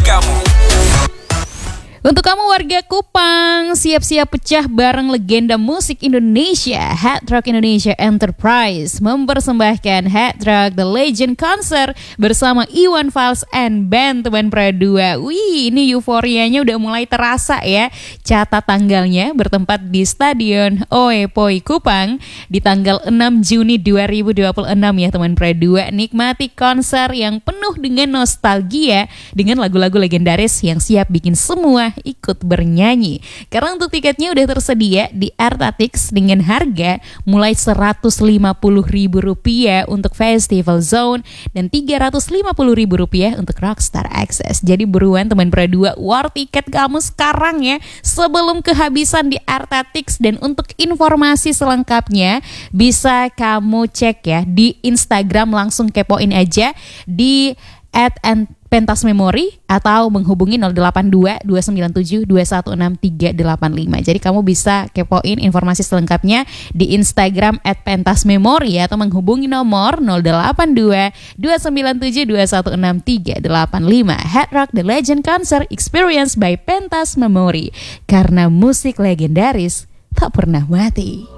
kamu. Untuk kamu warga Kupang, siap-siap pecah bareng legenda musik Indonesia. Hard Rock Indonesia Enterprise mempersembahkan Hard Rock The Legend Concert bersama Iwan Fals and Band Teman Pradua. Wih, ini euforianya udah mulai terasa ya. Catat tanggalnya bertempat di Stadion Oepoi Kupang di tanggal 6 Juni 2026 ya teman Pradua. Nikmati konser yang penuh dengan nostalgia dengan lagu-lagu legendaris yang siap bikin semua ikut bernyanyi. Karena untuk tiketnya udah tersedia di Artatix dengan harga mulai Rp150.000 untuk Festival Zone dan Rp350.000 untuk Rockstar Access. Jadi buruan teman Pradua, war tiket kamu sekarang ya sebelum kehabisan di Artatix. Dan untuk informasi selengkapnya bisa kamu cek ya di Instagram, langsung kepoin aja di @pentasmemory atau menghubungi 082 297 216 385. Jadi kamu bisa kepoin informasi selengkapnya di Instagram @pentasmemory atau menghubungi nomor 082 297 216 385. Hard Rock The Legend Concert Experience by Pentas Memory. Karena musik legendaris tak pernah mati.